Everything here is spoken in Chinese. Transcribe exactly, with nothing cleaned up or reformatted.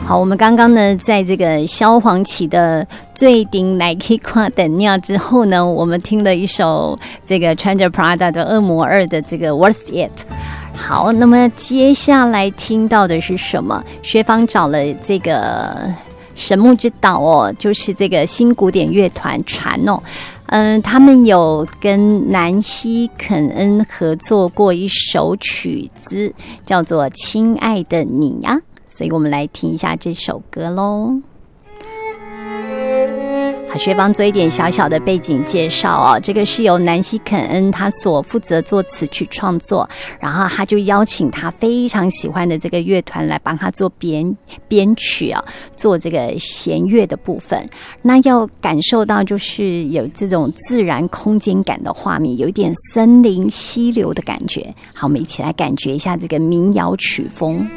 好，我们刚刚呢，在这个萧煌奇的最顶来去看等尿之后呢，我们听了一首这个穿着 Prada 的恶魔二的这个 Worth It。好，那么接下来听到的是什么？薛芳找了这个神木之岛哦，就是这个新古典乐团船哦。嗯，他们有跟南希肯恩合作过一首曲子，叫做《亲爱的你》呀，所以我们来听一下这首歌咯。好，薛芳做一点小小的背景介绍哦，这个是由南希肯恩他所负责作词曲创作，然后他就邀请他非常喜欢的这个乐团来帮他做编编曲啊，做这个弦乐的部分。那要感受到就是有这种自然空间感的画面，有一点森林溪流的感觉。好，我们一起来感觉一下这个民谣曲风。